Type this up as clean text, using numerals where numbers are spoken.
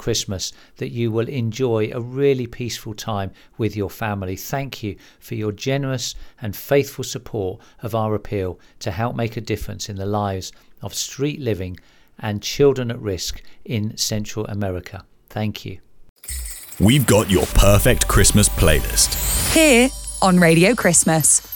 Christmas that you will enjoy a really peaceful time with your family. Thank you for your generous and faithful support of our appeal to help make a difference in the lives of street living and children at risk in Central America. Thank you. We've got your perfect Christmas playlist here on Radio Christmas.